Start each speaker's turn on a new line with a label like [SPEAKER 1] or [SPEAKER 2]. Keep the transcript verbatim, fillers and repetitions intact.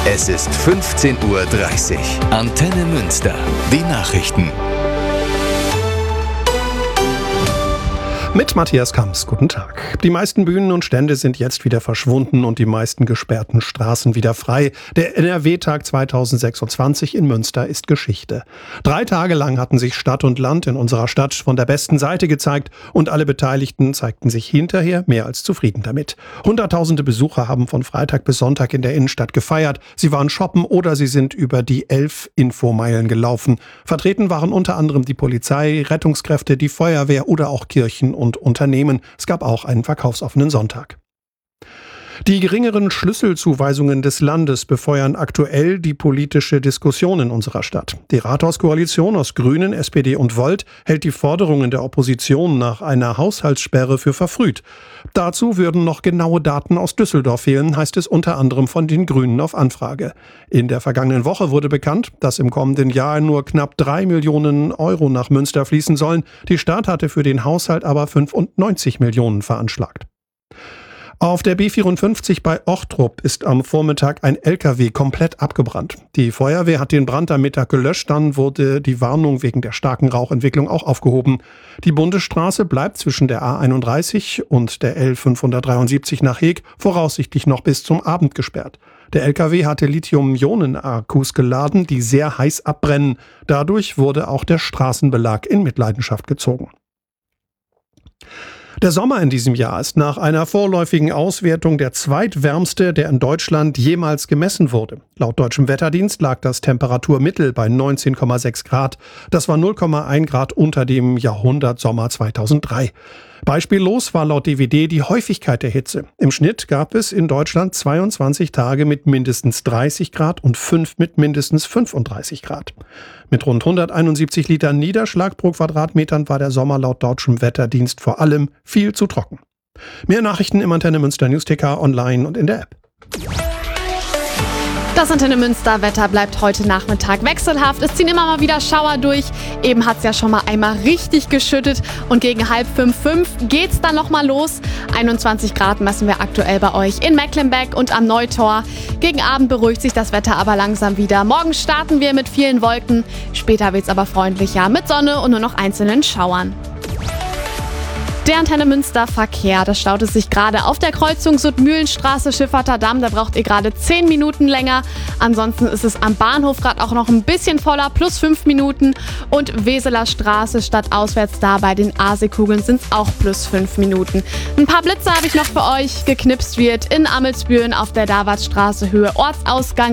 [SPEAKER 1] Es ist fünfzehn Uhr dreißig. Antenne Münster. Die Nachrichten.
[SPEAKER 2] Mit Matthias Kamps, guten Tag. Die meisten Bühnen und Stände sind jetzt wieder verschwunden und die meisten gesperrten Straßen wieder frei. Der N R W-Tag zweitausendsechsundzwanzig in Münster ist Geschichte. Drei Tage lang hatten sich Stadt und Land in unserer Stadt von der besten Seite gezeigt und alle Beteiligten zeigten sich hinterher mehr als zufrieden damit. Hunderttausende Besucher haben von Freitag bis Sonntag in der Innenstadt gefeiert. Sie waren shoppen oder sie sind über die elf Infomeilen gelaufen. Vertreten waren unter anderem die Polizei, Rettungskräfte, die Feuerwehr oder auch Kirchen und und Unternehmen. Es gab auch einen verkaufsoffenen Sonntag. Die geringeren Schlüsselzuweisungen des Landes befeuern aktuell die politische Diskussion in unserer Stadt. Die Rathauskoalition aus Grünen, S P D und Volt hält die Forderungen der Opposition nach einer Haushaltssperre für verfrüht. Dazu würden noch genaue Daten aus Düsseldorf fehlen, heißt es unter anderem von den Grünen auf Anfrage. In der vergangenen Woche wurde bekannt, dass im kommenden Jahr nur knapp drei Millionen Euro nach Münster fließen sollen. Die Stadt hatte für den Haushalt aber fünfundneunzig Millionen veranschlagt. Auf der B vierundfünfzig bei Ochtrup ist am Vormittag ein L K W komplett abgebrannt. Die Feuerwehr hat den Brand am Mittag gelöscht, dann wurde die Warnung wegen der starken Rauchentwicklung auch aufgehoben. Die Bundesstraße bleibt zwischen der A einunddreißig und der L fünfhundertdreiundsiebzig nach Heeg voraussichtlich noch bis zum Abend gesperrt. Der L K W hatte Lithium-Ionen-Akkus geladen, die sehr heiß abbrennen. Dadurch wurde auch der Straßenbelag in Mitleidenschaft gezogen. Der Sommer in diesem Jahr ist nach einer vorläufigen Auswertung der zweitwärmste, der in Deutschland jemals gemessen wurde. Laut Deutschem Wetterdienst lag das Temperaturmittel bei neunzehn Komma sechs Grad. Das war null Komma eins Grad unter dem Jahrhundertsommer zweitausenddrei. Beispiellos war laut D W D die Häufigkeit der Hitze. Im Schnitt gab es in Deutschland zweiundzwanzig Tage mit mindestens dreißig Grad und fünf mit mindestens fünfunddreißig Grad. Mit rund hunderteinundsiebzig Litern Niederschlag pro Quadratmetern war der Sommer laut Deutschem Wetterdienst vor allem viel zu trocken. Mehr Nachrichten im Antenne Münster News T K online und in der App.
[SPEAKER 3] Das Antenne Münster Wetter bleibt heute Nachmittag wechselhaft. Es ziehen immer mal wieder Schauer durch. Eben hat es ja schon mal einmal richtig geschüttet. Und gegen halb fünf, fünf geht's dann nochmal los. einundzwanzig Grad messen wir aktuell bei euch in Mecklenbeck und am Neutor. Gegen Abend beruhigt sich das Wetter aber langsam wieder. Morgen starten wir mit vielen Wolken. Später wird's aber freundlicher mit Sonne und nur noch einzelnen Schauern. Der Antenne Münster Verkehr, das staut es sich gerade auf der Kreuzung Südmühlenstraße Schifferter Damm, da braucht ihr gerade zehn Minuten länger. Ansonsten ist es am Bahnhof gerade auch noch ein bisschen voller, plus fünf Minuten. Und Weseler Straße stadtauswärts da bei den A-Seekugeln sind es auch plus fünf Minuten. Ein paar Blitze habe ich noch für euch. Geknipst wird in Amelsbüren auf der Davartstraße Höhe Ortsausgang